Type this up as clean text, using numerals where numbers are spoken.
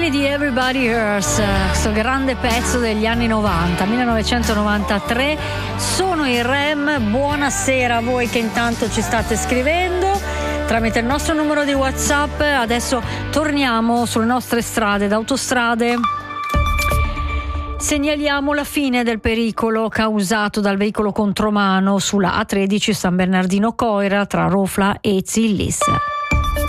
di Everybody Hurts, questo grande pezzo degli anni 90, 1993. Sono i REM. Buonasera a voi che intanto ci state scrivendo tramite il nostro numero di WhatsApp. Adesso torniamo sulle nostre strade ed autostrade. Segnaliamo la fine del pericolo causato dal veicolo contromano sulla A13 San Bernardino Coira tra Rofla e Zillis.